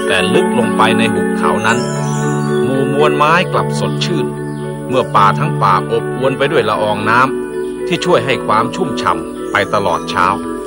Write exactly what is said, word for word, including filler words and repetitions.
แต่ลึกลงไปในหุบเขานั้นหมู่มวลไม้กลับสดชื่นเมื่อป่าทั้งป่าอบอวลไปด้วยละอองน้ำที่ช่วยให้ความชุ่มฉ่ำไปตลอดเช้า